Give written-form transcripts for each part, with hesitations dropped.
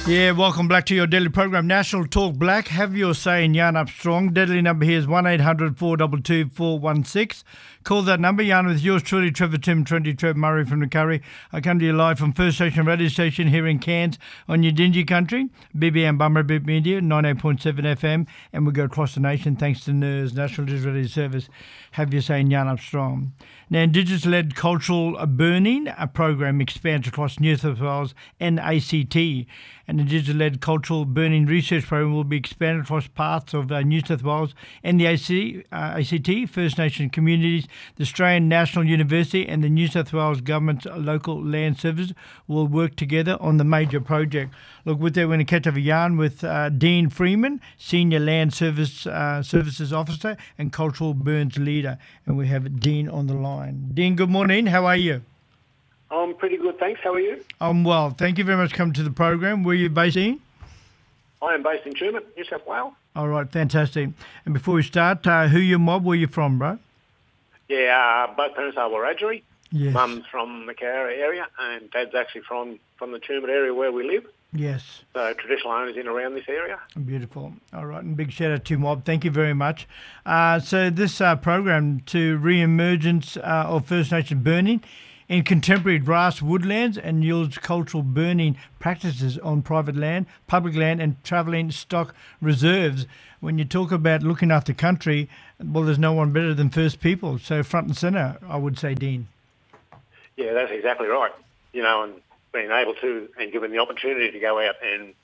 Yeah, welcome back to your daily program, National Talk Black. Have your say in Yarn Up Strong. Deadly number here is 1800 422 416. Call that number. Yarn with yours truly, Trevor Tim, 20 Trevor Murray from the Curry. I come to you live from First Station Radio Station here in Cairns on your Dingy Country, BBM Bummer Beat Media, 98.7 FM, and we go across the nation thanks to NERS, National Disability Service. Have your say in Yarn Up Strong. Now, Indigenous-led cultural burning, a program expands across New South Wales and ACT. An Indigenous-led cultural burning research program will be expanded across parts of New South Wales and the ACT, First Nation communities. The Australian National University and the New South Wales Government's local land service will work together on the major project. Look, with that, we're going to catch up a yarn with Dean Freeman, Senior Land Services Officer and Cultural Burns Leader. And we have Dean on the line. Dean, good morning. How are you? I'm pretty good, thanks. How are you? I'm well. Thank you very much for coming to the program. Where are you based in? I am based in Truman, New South Wales. All right, fantastic. And before we start, who your mob? Where you from, bro? Yeah, both parents are Wiradjuri. Yes. Mum's from the Macquarie area, and Dad's actually from the Truman area where we live. Yes. So traditional owners in around this area. Beautiful. All right, and big shout out to mob. Thank you very much. So this program to re-emergence of First Nation burning in contemporary grass woodlands and yields cultural burning practices on private land, public land and travelling stock reserves. When you talk about looking after country, well, there's no one better than First People. So front and centre, I would say, Dean. Yeah, that's exactly right. And being able to and given the opportunity to go out and,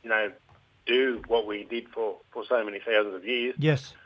do what we did for so many thousands of years. Yes.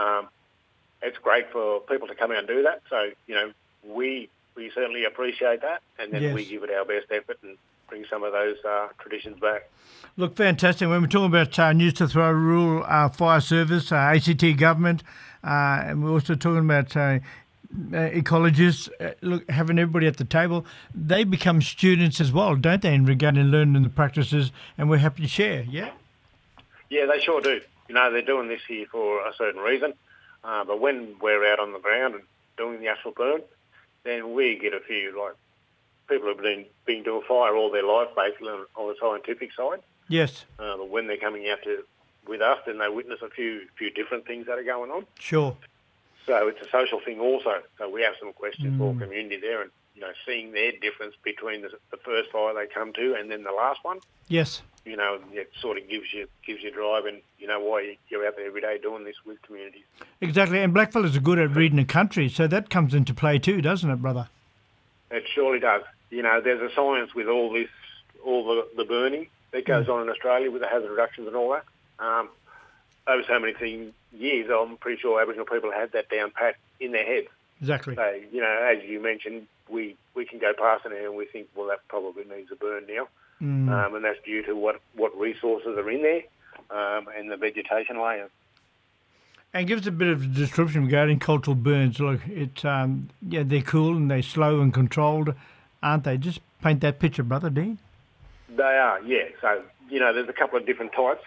It's great for people to come out and do that. So, we certainly appreciate that, and then we give it our best effort and bring some of those traditions back. Look, fantastic. When we're talking about New South Wales Rural Fire Service, ACT Government, and we're also talking about ecologists, look, having everybody at the table, they become students as well, don't they, in regarding learning the practices, and we're happy to share, yeah? Yeah, they sure do. They're doing this here for a certain reason, but when we're out on the ground and doing the actual burn, then we get a few, people have been doing fire all their life, basically, on the scientific side. Yes. But when they're coming out with us, then they witness a few different things that are going on. Sure. So it's a social thing also. So we have some questions for community there and, seeing their difference between the first fire they come to and then the last one. Yes. It sort of gives you drive and, why you're out there every day doing this with communities. Exactly. And blackfellas are good at reading the country, so that comes into play too, doesn't it, brother? It surely does. There's a science with all the burning that goes on in Australia with the hazard reductions and all that. Over so many years, I'm pretty sure Aboriginal people had that down pat in their heads. Exactly. So, as you mentioned, we can go past it and we think, well, that probably needs a burn now. And that's due to what resources are in there and the vegetation layers. And give us a bit of a description regarding cultural burns. Look, they're cool and they're slow and controlled, aren't they? Just paint that picture, brother Dean. They are, yeah. So, there's a couple of different types.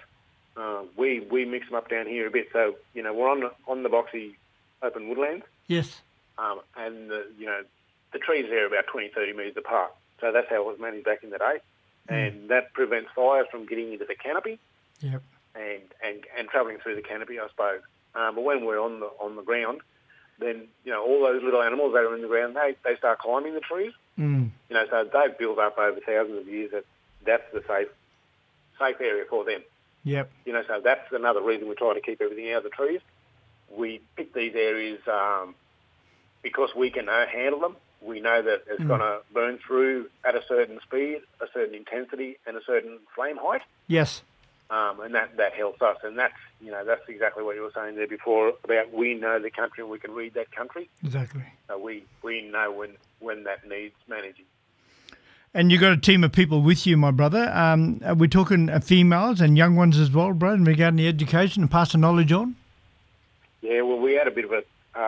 We mix them up down here a bit. So, we're on the boxy open woodlands. Yes. And, the trees there are about 20, 30 metres apart. So that's how it was managed back in the day. And that prevents fires from getting into the canopy. Yep. And travelling through the canopy, I suppose. But when we're on the ground, then, all those little animals that are in the ground, they start climbing the trees. So they've built up over thousands of years that's the safe area for them. Yep. So that's another reason we try to keep everything out of the trees. We pick these areas because we can handle them. We know that it's going to burn through at a certain speed, a certain intensity, and a certain flame height. Yes. And that helps us. And that's exactly what you were saying there before about we know the country and we can read that country. Exactly. So we know when that needs managing. And you've got a team of people with you, my brother. Are we talking females and young ones as well, bro, regarding the education and pass the knowledge on? Yeah, well, we had a bit of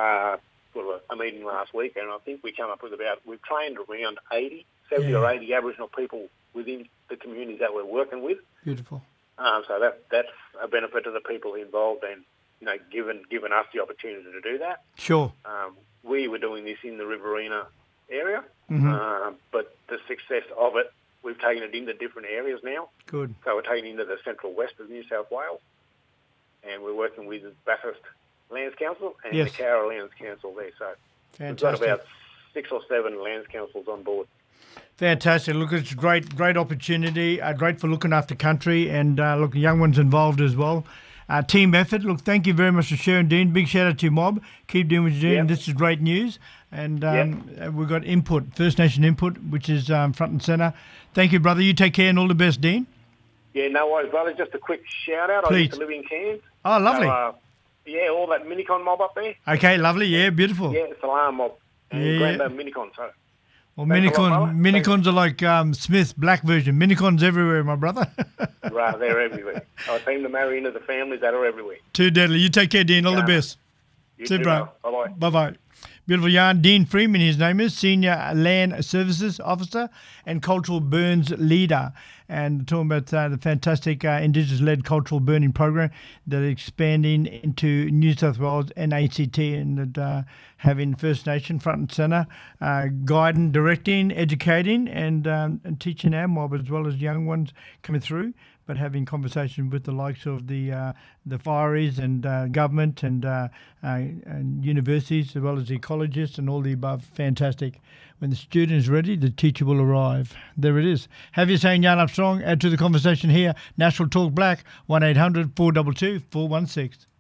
a meeting last week, and I think we came up with we've trained around 70 or 80 Aboriginal people within the communities that we're working with. Beautiful. So that's a benefit to the people involved and, given us the opportunity to do that. Sure. We were doing this in the Riverina area, but the success of it we've taken it into different areas now. Good. So we're taking it into the central west of New South Wales, and we're working with Bathurst Lands Council and Yes. the Cowra Lands Council there. So Fantastic. we've got about 6 or 7 lands councils on board. Fantastic. Look, it's a great opportunity. Great for looking after country, and look, young ones involved as well. Team effort. Look, thank you very much for sharing, Dean. Big shout out to your mob. Keep doing what you're doing. Yep. This is great news. And we've got input, First Nation input, which is front and centre. Thank you, brother. You take care and all the best, Dean. Yeah, no worries, brother. Just a quick shout out. Please. I used to live in Cairns. Oh, lovely. So, yeah, all that Minicon mob up there. Okay, lovely. Yeah, beautiful. Yeah, Salam mob. And Yeah. Grandad Minicon. So Well, Thanks a lot, brother. Minicons are like Smith's black version. Minicons everywhere, my brother. right, they're everywhere. I seem to marry into the families that are everywhere. Too deadly. You take care, Dean. All the best. You See you, too, bro. Bye-bye. Bye-bye. Beautiful yarn. Dean Freeman, his name is, Senior Land Services Officer and Cultural Burns Leader. And talking about the fantastic Indigenous-led cultural burning program that is expanding into New South Wales and ACT, and having First Nation front and centre, guiding, directing, educating, and teaching our mob as well as young ones coming through, but having conversation with the likes of the fireys and government and universities, as well as the ecologists and all the above. Fantastic. When the student is ready, the teacher will arrive. There it is. Have you saying Yarn Up Strong? Add to the conversation here. National Talk Black, 1800 422 416.